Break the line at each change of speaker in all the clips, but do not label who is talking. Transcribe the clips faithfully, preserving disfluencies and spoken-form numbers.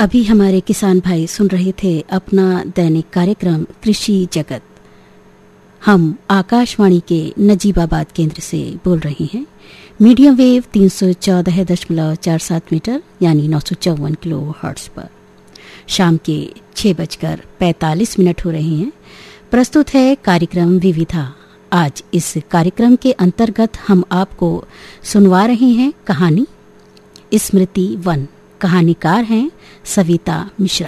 अभी हमारे किसान भाई सुन रहे थे अपना दैनिक कार्यक्रम कृषि जगत। हम आकाशवाणी के नजीबाबाद केंद्र से बोल रहे हैं। मीडियम वेव तीन सौ चौदह दशमलव चार सात मीटर यानी नौ सौ चौवन किलो हर्ट्ज पर शाम के छह बजकर पैंतालीस मिनट हो रहे हैं। प्रस्तुत है कार्यक्रम विविधा। आज इस कार्यक्रम के अंतर्गत हम आपको सुनवा रहे हैं कहानी स्मृति वन। कहानीकार हैं सविता मिश्रा।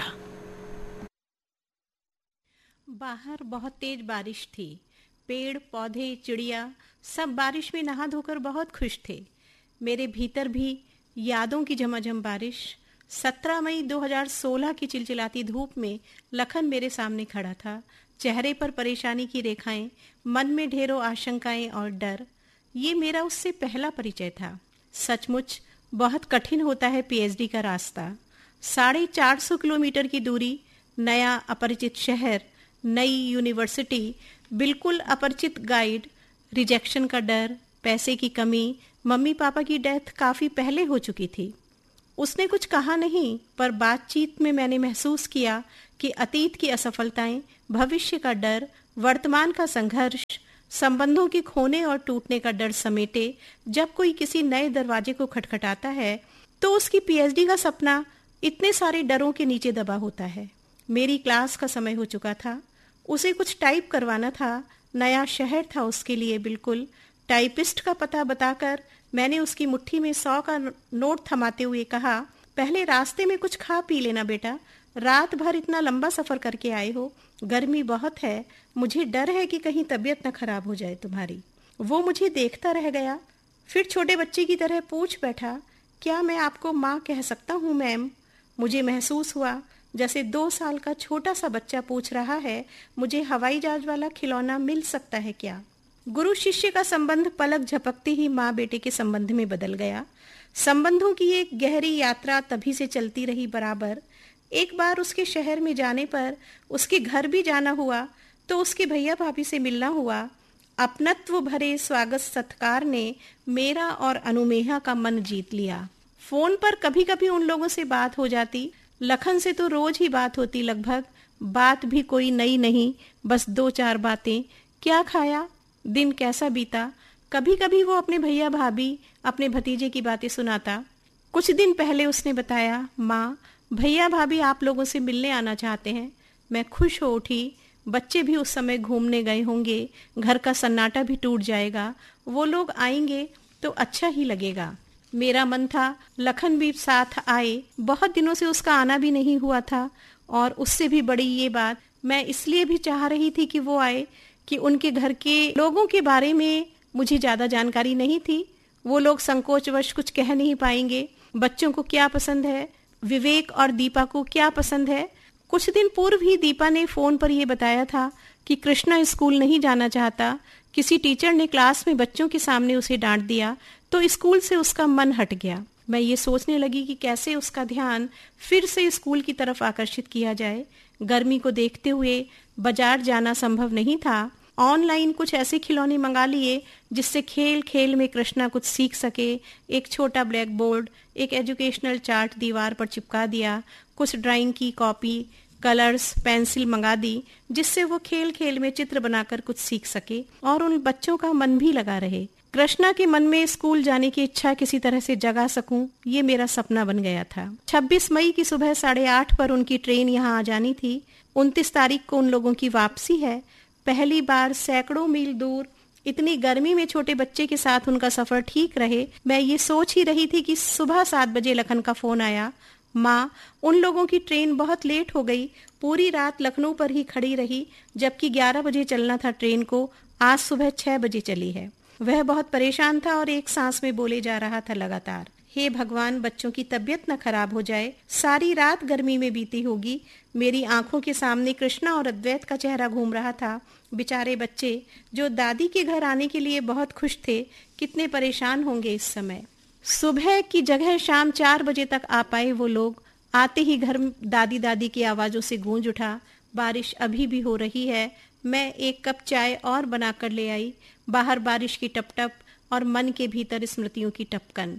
बाहर बहुत तेज बारिश थी। पेड़ पौधे चिड़िया सब बारिश में नहा धोकर बहुत खुश थे। मेरे भीतर भी यादों की झमाझम बारिश। सत्रह मई दो हज़ार सोलह की चिलचिलाती धूप में लखन मेरे सामने खड़ा था। चेहरे पर परेशानी की रेखाएं, मन में ढेरों आशंकाएं और डर। ये मेरा उससे पहला परिचय था। सचमुच बहुत कठिन होता है पीएचडी का रास्ता। साढ़े चार सौ किलोमीटर की दूरी, नया अपरिचित शहर, नई यूनिवर्सिटी, बिल्कुल अपरिचित गाइड, रिजेक्शन का डर, पैसे की कमी। मम्मी पापा की डेथ काफ़ी पहले हो चुकी थी। उसने कुछ कहा नहीं, पर बातचीत में मैंने महसूस किया कि अतीत की असफलताएं, भविष्य का डर, वर्तमान का संघर्ष, संबंधों के खोने और टूटने का डर समेटे जब कोई किसी नए दरवाजे को खटखटाता है तो उसकी पीएचडी का सपना इतने सारे डरों के नीचे दबा होता है। मेरी क्लास का समय हो चुका था। उसे कुछ टाइप करवाना था। नया शहर था उसके लिए बिल्कुल। टाइपिस्ट का पता बताकर मैंने उसकी मुट्ठी में सौ का नोट थमाते हुए कहा, पहले रास्ते में कुछ खा पी लेना बेटा। रात भर इतना लंबा सफर करके आए हो, गर्मी बहुत है, मुझे डर है कि कहीं तबीयत न खराब हो जाए तुम्हारी। वो मुझे देखता रह गया, फिर छोटे बच्चे की तरह पूछ बैठा, क्या मैं आपको माँ कह सकता हूँ मैम? मुझे महसूस हुआ जैसे दो साल का छोटा सा बच्चा पूछ रहा है, मुझे हवाई जहाज वाला खिलौना मिल सकता है क्या? गुरु शिष्य का संबंध पलक झपकते ही माँ बेटे के संबंध में बदल गया। संबंधों की एक गहरी यात्रा तभी से चलती रही बराबर। एक बार उसके शहर में जाने पर उसके घर भी जाना हुआ तो उसके भैया भाभी से मिलना हुआ। अपनत्व भरे स्वागत सत्कार ने मेरा और अनुमेहा का मन जीत लिया। फोन पर कभी कभी उन लोगों से बात हो जाती। लखन से तो रोज ही बात होती लगभग। बात भी कोई नई नहीं, बस दो चार बातें। क्या खाया, दिन कैसा बीता। कभी कभी वो अपने भैया भाभी, अपने भतीजे की बातें सुनाता। कुछ दिन पहले उसने बताया, माँ भैया भाभी आप लोगों से मिलने आना चाहते हैं। मैं खुश हो उठी। बच्चे भी उस समय घूमने गए होंगे, घर का सन्नाटा भी टूट जाएगा। वो लोग आएंगे तो अच्छा ही लगेगा। मेरा मन था लखन भी साथ आए। बहुत दिनों से उसका आना भी नहीं हुआ था। और उससे भी बड़ी ये बात, मैं इसलिए भी चाह रही थी कि वो आए कि उनके घर के लोगों के बारे में मुझे ज़्यादा जानकारी नहीं थी। वो लोग संकोचवश कुछ कह नहीं पाएंगे। बच्चों को क्या पसंद है, विवेक और दीपा को क्या पसंद है। कुछ दिन पूर्व ही दीपा ने फोन पर यह बताया था कि कृष्णा स्कूल नहीं जाना चाहता। किसी टीचर ने क्लास में बच्चों के सामने उसे डांट दिया तो स्कूल से उसका मन हट गया। मैं ये सोचने लगी कि कैसे उसका ध्यान फिर से स्कूल की तरफ आकर्षित किया जाए। गर्मी को देखते हुए बाजार जाना संभव नहीं था। ऑनलाइन कुछ ऐसे खिलौने मंगा लिए जिससे खेल खेल में कृष्णा कुछ सीख सके। एक छोटा ब्लैक बोर्ड, एक एजुकेशनल चार्ट दीवार पर चिपका दिया। कुछ ड्राइंग की कॉपी, कलर्स, पेंसिल मंगा दी जिससे वो खेल खेल में चित्र बनाकर कुछ सीख सके और उन बच्चों का मन भी लगा रहे। कृष्णा के मन में स्कूल जाने की इच्छा किसी तरह से जगा सकूं, ये मेरा सपना बन गया था। छब्बीस मई की सुबह साढ़े आठ पर उनकी ट्रेन यहाँ आ जानी थी। उनतीस तारीख को उन लोगों की वापसी है। पहली बार सैकड़ों मील दूर इतनी गर्मी में छोटे बच्चे के साथ उनका सफर ठीक रहे। मैं ये सोच ही रही थी कि सुबह सात बजे लखन का फोन आया, माँ उन लोगों की ट्रेन बहुत लेट हो गई। पूरी रात लखनऊ पर ही खड़ी रही, जबकि ग्यारह बजे चलना था ट्रेन को, आज सुबह छह बजे चली है। वह बहुत परेशान था और एक सांस में बोले जा रहा था लगातार, हे भगवान बच्चों की तबीयत न खराब हो जाए। सारी रात गर्मी में बीती होगी। मेरी आंखों के सामने कृष्णा और अद्वैत का चेहरा घूम रहा था। बेचारे बच्चे जो दादी के घर आने के लिए बहुत खुश थे, कितने परेशान होंगे इस समय। सुबह की जगह शाम चार बजे तक आ पाए वो लोग। आते ही घर दादी दादी की आवाजों से गूंज उठा। बारिश अभी भी हो रही है। मैं एक कप चाय और बनाकर ले आई। बाहर बारिश की टपटप और मन के भीतर स्मृतियों की टपकन।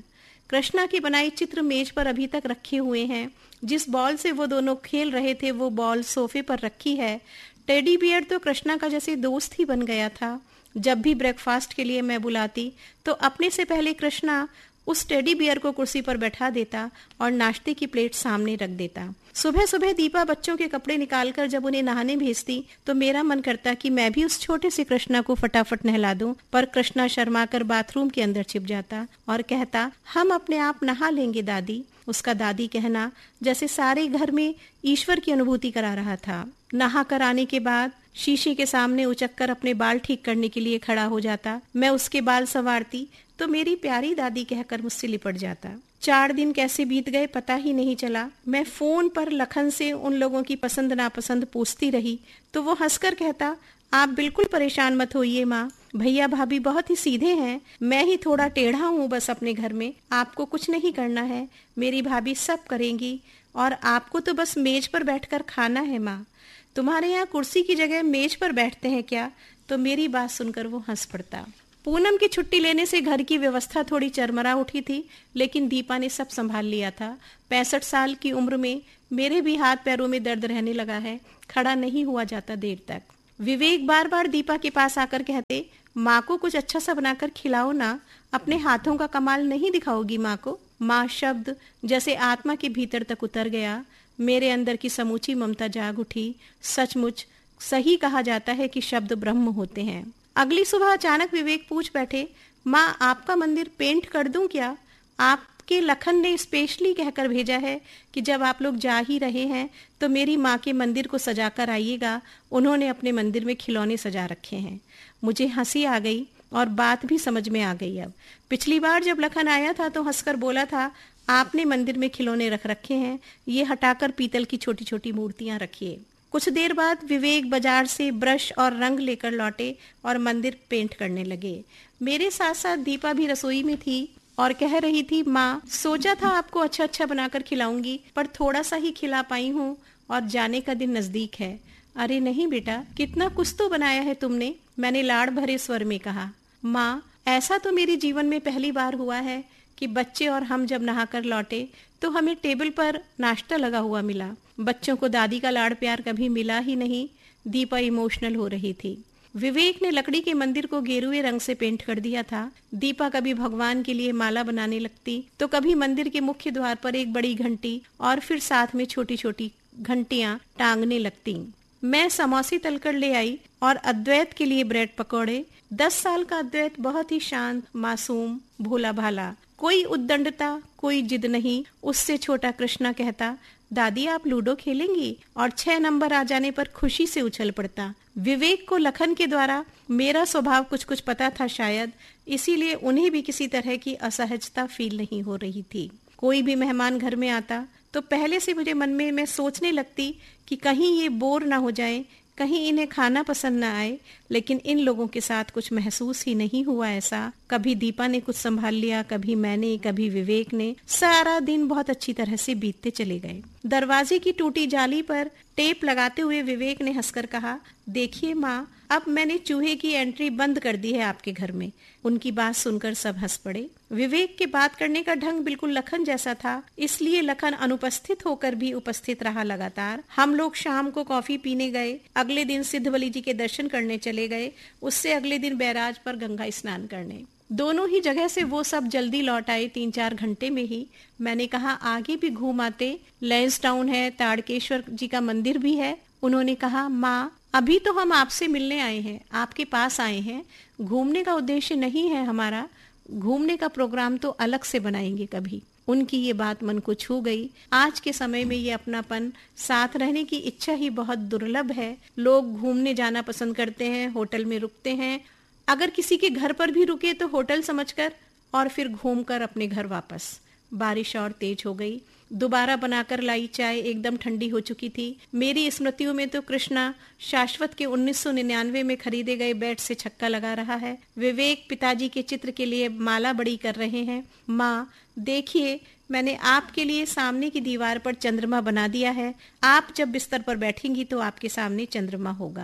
कृष्णा की बनाई चित्र मेज पर अभी तक रखे हुए हैं। जिस बॉल से वो दोनों खेल रहे थे वो बॉल सोफे पर रखी है। टेडी बियर तो कृष्णा का जैसे दोस्त ही बन गया था। जब भी ब्रेकफास्ट के लिए मैं बुलाती तो अपने से पहले कृष्णा उस टेडी बियर को कुर्सी पर बैठा देता और नाश्ते की प्लेट सामने रख देता। सुबह सुबह दीपा बच्चों के कपड़े निकालकर जब उन्हें नहाने भेजती तो मेरा मन करता कि मैं भी उस छोटे से कृष्णा को फटाफट नहला दूं, पर कृष्णा शर्माकर बाथरूम के अंदर छिप जाता और कहता, हम अपने आप नहा लेंगे दादी। उसका दादी कहना जैसे सारे घर में ईश्वर की अनुभूति करा रहा था। नहा कर आने के बाद शीशे के सामने उचक कर अपने बाल ठीक करने के लिए खड़ा हो जाता। मैं उसके बाल संवारती तो मेरी प्यारी दादी कहकर मुझसे लिपट जाता। चार दिन कैसे बीत गए पता ही नहीं चला। मैं फोन पर लखन से उन लोगों की पसंद नापसंद पूछती रही तो वो हंसकर कहता, आप बिल्कुल परेशान मत होइए माँ, भैया भाभी बहुत ही सीधे हैं, मैं ही थोड़ा टेढ़ा हूँ बस अपने घर में। आपको कुछ नहीं करना है, मेरी भाभी सब करेंगी और आपको तो बस मेज पर बैठकर खाना है माँ। तुम्हारे यहाँ कुर्सी की जगह मेज पर बैठते हैं क्या? तो मेरी बात सुनकर वो हंस पड़ता। पूनम की छुट्टी लेने से घर की व्यवस्था थोड़ी चरमरा उठी थी, लेकिन दीपा ने सब संभाल लिया था। पैंसठ साल की उम्र में मेरे भी हाथ पैरों में दर्द रहने लगा है, खड़ा नहीं हुआ जाता देर तक। विवेक बार बार दीपा के पास आकर कहते, माँ को कुछ अच्छा सा बनाकर खिलाओ ना, अपने हाथों का कमाल नहीं दिखाओगी माँ को? माँ शब्द जैसे आत्मा के भीतर तक उतर गया। मेरे अंदर की समूची ममता जाग उठी। सचमुच सही कहा जाता है कि शब्द ब्रह्म होते हैं। अगली सुबह अचानक विवेक पूछ बैठे, माँ आपका मंदिर पेंट कर दूं क्या? आपके लखन ने स्पेशली कहकर भेजा है कि जब आप लोग जा ही रहे हैं तो मेरी माँ के मंदिर को सजा कर आइएगा। उन्होंने अपने मंदिर में खिलौने सजा रखे हैं। मुझे हंसी आ गई और बात भी समझ में आ गई। अब पिछली बार जब लखन आया था तो हंसकर बोला था, आपने मंदिर में खिलौने रख रखे हैं, ये हटाकर पीतल की छोटी छोटी मूर्तियां रखिए। कुछ देर बाद विवेक बाजार से ब्रश और रंग लेकर लौटे और मंदिर पेंट करने लगे। मेरे साथ साथ दीपा भी रसोई में थी और कह रही थी, माँ सोचा था आपको अच्छा अच्छा बनाकर खिलाऊंगी, पर थोड़ा सा ही खिला पाई हूँ और जाने का दिन नजदीक है। अरे नहीं बेटा, कितना कुछ तो बनाया है तुमने, मैंने लाड़ भरे स्वर में कहा। माँ ऐसा तो मेरे जीवन में पहली बार हुआ है कि बच्चे और हम जब नहाकर लौटे तो हमें टेबल पर नाश्ता लगा हुआ मिला। बच्चों को दादी का लाड़ प्यार कभी मिला ही नहीं। दीपा इमोशनल हो रही थी। विवेक ने लकड़ी के मंदिर को गेरुए रंग से पेंट कर दिया था। दीपा कभी भगवान के लिए माला बनाने लगती तो कभी मंदिर के मुख्य द्वार पर एक बड़ी घंटी और फिर साथ में छोटी छोटी घंटियां टांगने लगती। मैं समोसे तलकर ले आई और अद्वैत के लिए ब्रेड पकौड़े। दस साल का अद्वैत बहुत ही शांत, मासूम, भोला भाला, कोई उद्दंडता, कोई जिद नहीं। उससे छोटा कृष्णा कहता, दादी आप लूडो खेलेंगी, और छह नंबर आ जाने पर खुशी से उछल पड़ता। विवेक को लखन के द्वारा मेरा स्वभाव कुछ कुछ पता था शायद, इसीलिए उन्हें भी किसी तरह की असहजता फील नहीं हो रही थी। कोई भी मेहमान घर में आता तो पहले से मुझे मन में मैं सोचने लगती कि कहीं ये बोर ना हो जाए, कहीं इन्हें खाना पसंद ना आए। लेकिन इन लोगों के साथ कुछ महसूस ही नहीं हुआ ऐसा। कभी दीपा ने कुछ संभाल लिया, कभी मैंने, कभी विवेक ने। सारा दिन बहुत अच्छी तरह से बीतते चले गए। दरवाजे की टूटी जाली पर टेप लगाते हुए विवेक ने हंसकर कहा, देखिए माँ, अब मैंने चूहे की एंट्री बंद कर दी है आपके घर में। उनकी बात सुनकर सब हंस पड़े। विवेक के बात करने का ढंग बिल्कुल लखन जैसा था, इसलिए लखन अनुपस्थित होकर भी उपस्थित रहा लगातार। हम लोग शाम को कॉफी पीने गए। अगले दिन सिद्धबली जी के दर्शन करने चले गए। उससे अगले दिन बैराज पर गंगा स्नान करने। दोनों ही जगह से वो सब जल्दी लौट आए, तीन चार घंटे में ही। मैंने कहा आगे भी घूम आते, लैंस टाउन है, ताड़केश्वर जी का मंदिर भी है। उन्होंने कहा, माँ अभी तो हम आपसे मिलने आए हैं, आपके पास आए हैं, घूमने का उद्देश्य नहीं है हमारा। घूमने का प्रोग्राम तो अलग से बनाएंगे कभी। उनकी ये बात मन को छू गई। आज के समय में ये अपनापन, साथ रहने की इच्छा ही बहुत दुर्लभ है। लोग घूमने जाना पसंद करते हैं, होटल में रुकते हैं, अगर किसी के घर पर भी रुके तो होटल समझकर, और फिर घूमकर अपने घर वापस। बारिश और तेज हो गई। दोबारा बनाकर लाई चाय एकदम ठंडी हो चुकी थी। मेरी स्मृतियों में तो कृष्णा शाश्वत के उन्नीस सौ निन्यानवे में खरीदे गए बैट से छक्का लगा रहा है। विवेक पिताजी के चित्र के लिए माला बड़ी कर रहे हैं। माँ देखिए, मैंने आपके लिए सामने की दीवार पर चंद्रमा बना दिया है। आप जब बिस्तर पर बैठेंगी तो आपके सामने चंद्रमा होगा।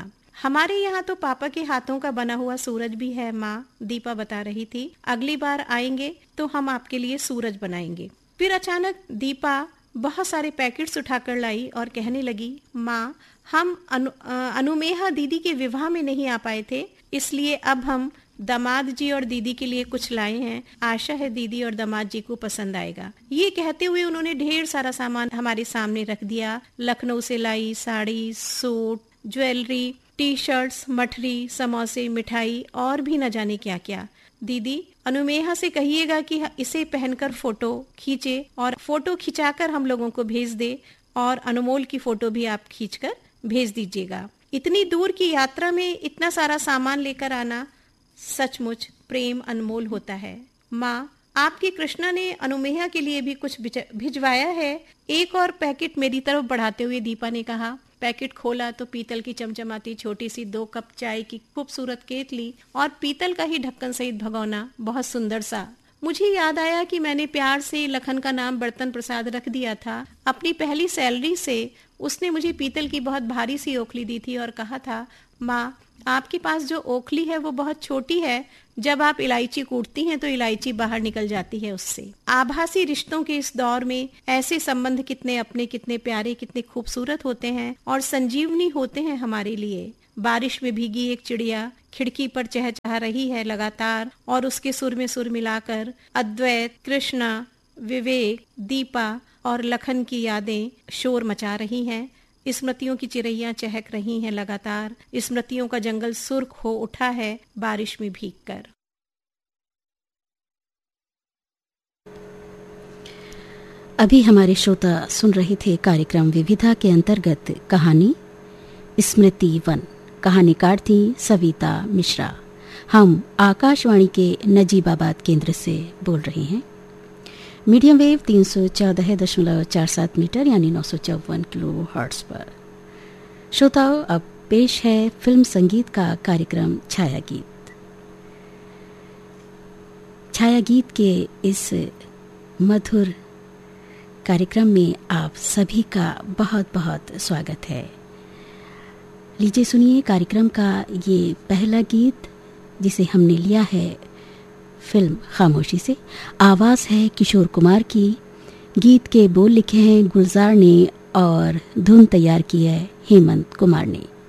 हमारे यहाँ तो पापा के हाथों का बना हुआ सूरज भी है माँ, दीपा बता रही थी। अगली बार आएंगे तो हम आपके लिए सूरज बनाएंगे। फिर अचानक दीपा बहुत सारे पैकेट्स उठाकर लाई और कहने लगी, माँ हम अनु, अनुमेहा दीदी के विवाह में नहीं आ पाए थे, इसलिए अब हम दामाद जी और दीदी के लिए कुछ लाए हैं। आशा है दीदी और दामाद जी को पसंद आएगा। ये कहते हुए उन्होंने ढेर सारा सामान हमारे सामने रख दिया। लखनऊ से लाई sari, suit, jewellery, T shirts, मठरी, समोसे, मिठाई और भी न जाने क्या क्या। दीदी अनुमेहा से कहिएगा कि इसे पहनकर फोटो खींचे और फोटो खिंचाकर हम लोगों को भेज दे, और अनमोल की फोटो भी आप खींचकर भेज दीजिएगा। इतनी दूर की यात्रा में इतना सारा सामान लेकर आना सचमुच प्रेम अनमोल होता है। माँ, आपकी कृष्णा ने अनुमेहा के लिए भी कुछ भिजवाया है। एक और पैकेट मेरी तरफ बढ़ाते हुए दीपा ने कहा। पैकेट खोला तो पीतल की चमचमाती छोटी सी दो कप चाय की खूबसूरत केतली और पीतल का ही ढक्कन सहित भगोना, बहुत सुंदर सा। मुझे याद आया कि मैंने प्यार से लखन का नाम बर्तन प्रसाद रख दिया था। अपनी पहली सैलरी से उसने मुझे पीतल की बहुत भारी सी ओखली दी थी और कहा था, माँ आपके पास जो ओखली है वो बहुत छोटी है, जब आप इलायची कूटती हैं तो इलायची बाहर निकल जाती है उससे। आभासी रिश्तों के इस दौर में ऐसे संबंध कितने अपने, कितने प्यारे, कितने खूबसूरत होते हैं और संजीवनी होते हैं हमारे लिए। बारिश में भीगी एक चिड़िया खिड़की पर चहचहा रही है लगातार, और उसके सुर में सुर मिलाकर अद्वैत, कृष्णा, विवेक, दीपा और लखन की यादें शोर मचा रही हैं। स्मृतियों की चिरैयां चहक रही हैं लगातार। स्मृतियों का जंगल सुर्ख हो उठा है बारिश में भीगकर।
अभी हमारे श्रोता सुन रहे थे कार्यक्रम विविधा के अंतर्गत कहानी स्मृति वन। कहानीकार थी सविता मिश्रा। हम आकाशवाणी के नजीबाबाद केंद्र से बोल रहे हैं। मीडियम वेव तीन सौ चौदह दशमलव चार सात मीटर यानी नौ सौ चौवन किलो हर्ट्ज पर। श्रोताओं, अब पेश है फिल्म संगीत का कार्यक्रम छाया गीत। छाया गीत के इस मधुर कार्यक्रम में आप सभी का बहुत बहुत स्वागत है। लीजिए सुनिए कार्यक्रम का ये पहला गीत, जिसे हमने लिया है फिल्म खामोशी से। आवाज़ है किशोर कुमार की। गीत के बोल लिखे हैं गुलजार ने और धुन तैयार की है हेमंत कुमार ने।